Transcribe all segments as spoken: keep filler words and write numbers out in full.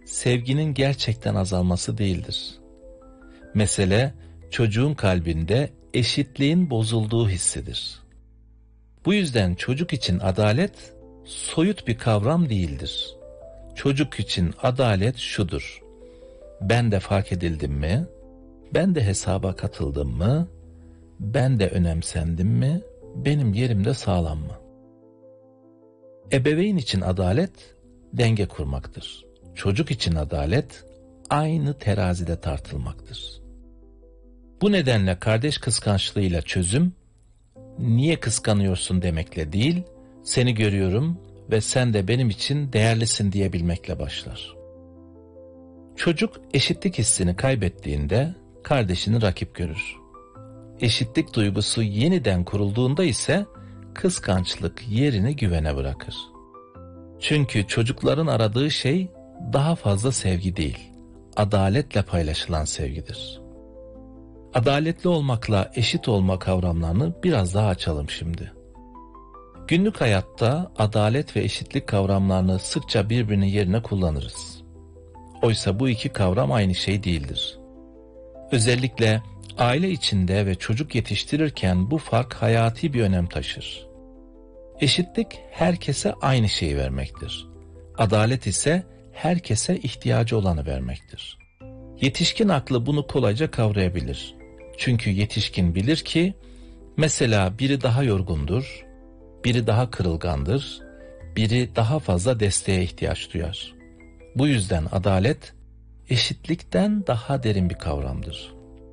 sevginin gerçekten azalması değildir. Mesele çocuğun kalbinde eşitliğin bozulduğu hissidir. Bu yüzden çocuk için adalet soyut bir kavram değildir. Çocuk için adalet şudur: ben de fark edildim mi? Ben de hesaba katıldım mı? Ben de önemsendim mi? Benim yerim de sağlam mı? Ebeveyn için adalet denge kurmaktır. Çocuk için adalet aynı terazide tartılmaktır. Bu nedenle kardeş kıskançlığıyla çözüm, niye kıskanıyorsun demekle değil, seni görüyorum ve sen de benim için değerlisin diyebilmekle başlar. Çocuk eşitlik hissini kaybettiğinde kardeşini rakip görür. Eşitlik duygusu yeniden kurulduğunda ise kıskançlık yerini güvene bırakır. Çünkü çocukların aradığı şey daha fazla sevgi değil, adaletle paylaşılan sevgidir. Adaletli olmakla eşit olma kavramlarını biraz daha açalım şimdi. Günlük hayatta adalet ve eşitlik kavramlarını sıkça birbirinin yerine kullanırız. Oysa bu iki kavram aynı şey değildir. Özellikle aile içinde ve çocuk yetiştirirken bu fark hayati bir önem taşır. Eşitlik herkese aynı şeyi vermektir. Adalet ise herkese ihtiyacı olanı vermektir. Yetişkin aklı bunu kolayca kavrayabilir. Çünkü yetişkin bilir ki mesela biri daha yorgundur, biri daha kırılgandır, biri daha fazla desteğe ihtiyaç duyar. Bu yüzden adalet eşitlikten daha derin bir kavramdır.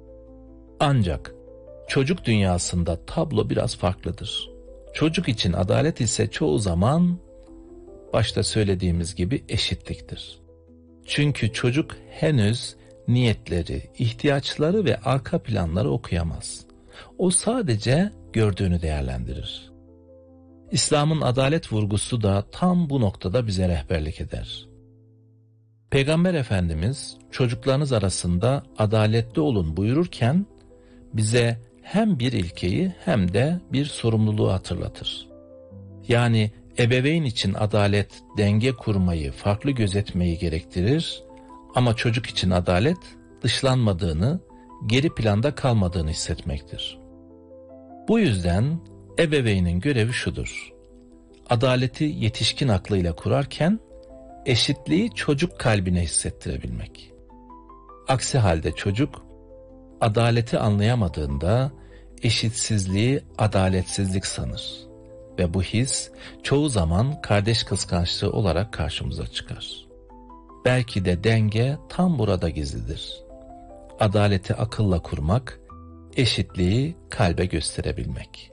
Ancak çocuk dünyasında tablo biraz farklıdır. Çocuk için adalet ise çoğu zaman başta söylediğimiz gibi eşitliktir. Çünkü çocuk henüz niyetleri, ihtiyaçları ve arka planları okuyamaz. O sadece gördüğünü değerlendirir. İslam'ın adalet vurgusu da tam bu noktada bize rehberlik eder. Peygamber Efendimiz çocuklarınız arasında adaletli olun buyururken bize hem bir ilkeyi hem de bir sorumluluğu hatırlatır. Yani ebeveyn için adalet denge kurmayı, farklı gözetmeyi gerektirir ama çocuk için adalet dışlanmadığını, geri planda kalmadığını hissetmektir. Bu yüzden ebeveynin görevi şudur: adaleti yetişkin aklıyla kurarken eşitliği çocuk kalbine hissettirebilmek. Aksi halde çocuk adaleti anlayamadığında eşitsizliği adaletsizlik sanır ve bu his çoğu zaman kardeş kıskançlığı olarak karşımıza çıkar. Belki de denge tam burada gizlidir. Adaleti akılla kurmak, eşitliği kalbe gösterebilmek.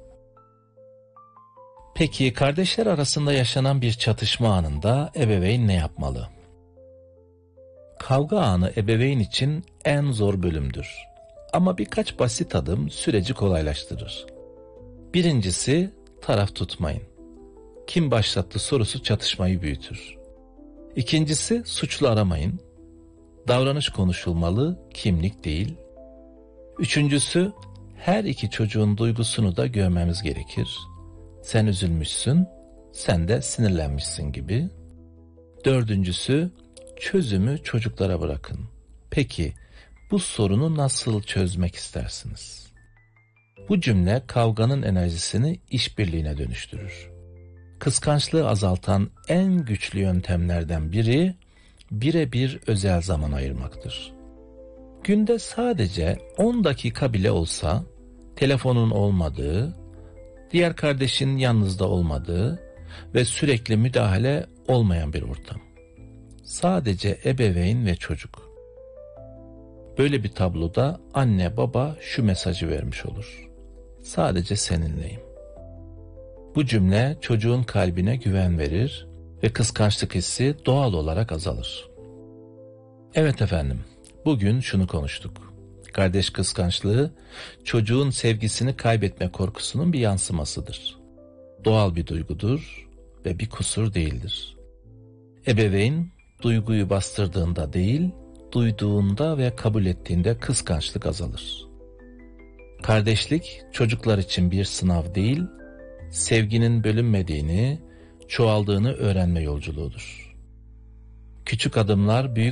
Peki kardeşler arasında yaşanan bir çatışma anında ebeveyn ne yapmalı? Kavga anı ebeveyn için en zor bölümdür. Ama birkaç basit adım süreci kolaylaştırır. Birincisi, taraf tutmayın. Kim başlattı sorusu çatışmayı büyütür. İkincisi, suçlu aramayın. Davranış konuşulmalı, kimlik değil. Üçüncüsü, her iki çocuğun duygusunu da görmemiz gerekir. Sen üzülmüşsün, sen de sinirlenmişsin gibi. Dördüncüsü, çözümü çocuklara bırakın. Peki, bu sorunu nasıl çözmek istersiniz? Bu cümle kavganın enerjisini işbirliğine dönüştürür. Kıskançlığı azaltan en güçlü yöntemlerden biri birebir özel zaman ayırmaktır. Günde sadece on dakika bile olsa telefonun olmadığı, diğer kardeşin yanınızda olmadığı ve sürekli müdahale olmayan bir ortam. Sadece ebeveyn ve çocuk. Böyle bir tabloda anne baba şu mesajı vermiş olur: sadece seninleyim. Bu cümle çocuğun kalbine güven verir ve kıskançlık hissi doğal olarak azalır. Evet efendim, bugün şunu konuştuk. Kardeş kıskançlığı çocuğun sevgisini kaybetme korkusunun bir yansımasıdır. Doğal bir duygudur ve bir kusur değildir. Ebeveyn duyguyu bastırdığında değil, duyduğunda ve kabul ettiğinde kıskançlık azalır. Kardeşlik çocuklar için bir sınav değil, sevginin bölünmediğini, çoğaldığını öğrenme yolculuğudur. Küçük adımlar büyük